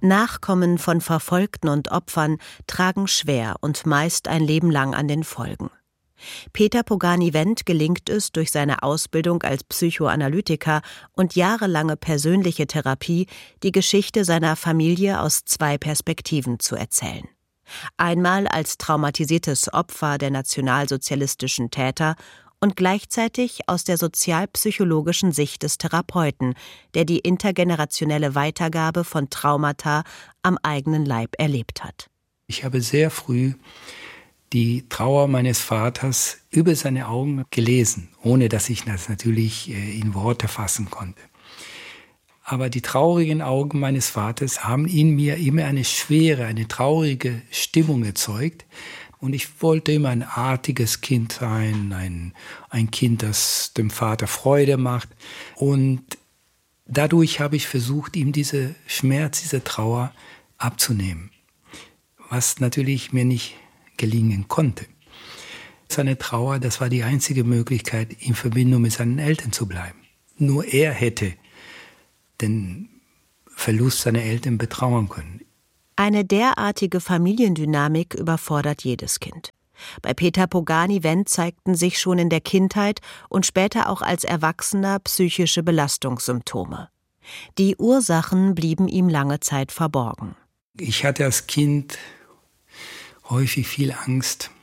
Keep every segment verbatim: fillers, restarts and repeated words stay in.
Nachkommen von Verfolgten und Opfern tragen schwer und meist ein Leben lang an den Folgen. Peter Pogani-Wendt gelingt es durch seine Ausbildung als Psychoanalytiker und jahrelange persönliche Therapie, die Geschichte seiner Familie aus zwei Perspektiven zu erzählen. Einmal als traumatisiertes Opfer der nationalsozialistischen Täter und gleichzeitig aus der sozialpsychologischen Sicht des Therapeuten, der die intergenerationelle Weitergabe von Traumata am eigenen Leib erlebt hat. Ich habe sehr früh die Trauer meines Vaters über seine Augen gelesen, ohne dass ich das natürlich in Worte fassen konnte. Aber die traurigen Augen meines Vaters haben in mir immer eine schwere, eine traurige Stimmung erzeugt. Und ich wollte immer ein artiges Kind sein, ein, ein Kind, das dem Vater Freude macht. Und dadurch habe ich versucht, ihm diese Schmerz, diese Trauer abzunehmen. Was natürlich mir nicht gelingen konnte. Seine Trauer, das war die einzige Möglichkeit, in Verbindung mit seinen Eltern zu bleiben. Nur er hätte den Verlust seiner Eltern betrauern können. Eine derartige Familiendynamik überfordert jedes Kind. Bei Peter Pogani-Wendt zeigten sich schon in der Kindheit und später auch als Erwachsener psychische Belastungssymptome. Die Ursachen blieben ihm lange Zeit verborgen. Ich hatte als Kind häufig viel Angst.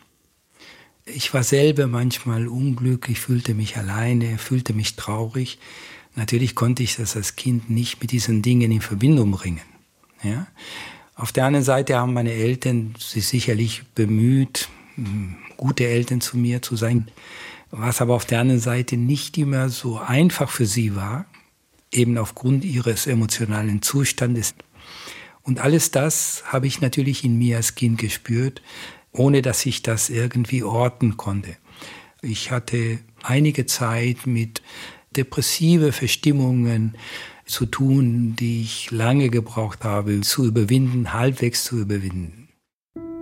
Ich war selber manchmal unglücklich, fühlte mich alleine, fühlte mich traurig. Natürlich konnte ich das als Kind nicht mit diesen Dingen in Verbindung bringen. Ja? Auf der anderen Seite haben meine Eltern sich sicherlich bemüht, gute Eltern zu mir zu sein, was aber auf der anderen Seite nicht immer so einfach für sie war, eben aufgrund ihres emotionalen Zustandes. Und alles das habe ich natürlich in mir als Kind gespürt, ohne dass ich das irgendwie orten konnte. Ich hatte einige Zeit mit depressive Verstimmungen zu tun, die ich lange gebraucht habe, zu überwinden, halbwegs zu überwinden.